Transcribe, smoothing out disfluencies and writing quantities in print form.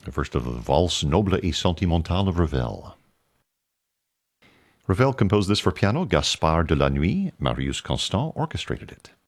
First of the Valse Noble et Sentimentale of Ravel. Ravel composed this for piano. Gaspard de la Nuit, Marius Constant orchestrated it.